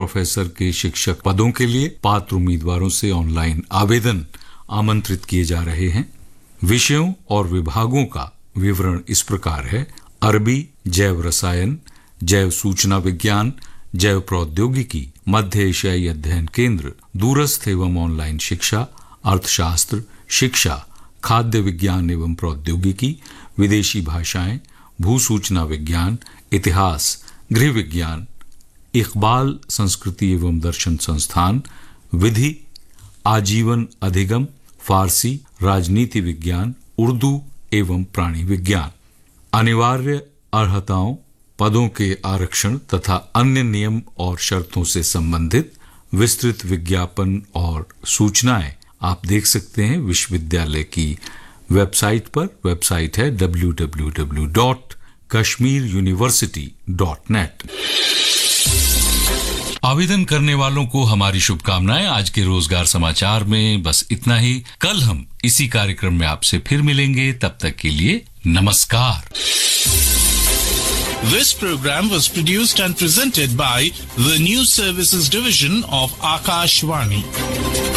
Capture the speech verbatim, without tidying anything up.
Professor के शिक्षक पदों के लिए पात्र उम्मीदवारों से ऑनलाइन आवेदन आमंत्रित किए जा रहे हैं। विषयों और विभागों का विवरण इस प्रकार है। अरबी, जैव रसायन, जैव सूचना विज्ञान, जैव प्रौद्योगिकी, मध्य एशियाई अध्ययन केंद्र, दूरस्थ एवं ऑनलाइन शिक्षा, अर्थशास्त्र, शिक्षा, खाद्य विज्ञान एवं प्रौद्योगिकी, विदेशी भाषाएं, भूसूचना विज्ञान, इतिहास, गृह विज्ञान, इकबाल संस्कृति एवं दर्शन संस्थान, विधि, आजीवन अधिगम, फारसी, राजनीति विज्ञान, उर्दू एवं प्राणी विज्ञान। अनिवार्य अर्हताओं, पदों के आरक्षण तथा अन्य नियम और शर्तों से संबंधित विस्तृत विज्ञापन और सूचनाएं आप देख सकते हैं विश्वविद्यालय की वेबसाइट पर। वेबसाइट है W W W dot Kashmir university dot net. आवेदन करने वालों को हमारी शुभकामनाएं। आज के रोजगार समाचार में बस इतना ही। कल हम इसी कार्यक्रम में आपसे फिर मिलेंगे। तब तक के लिए नमस्कार। This program was produced and presented by the News Services Division of Akashvani.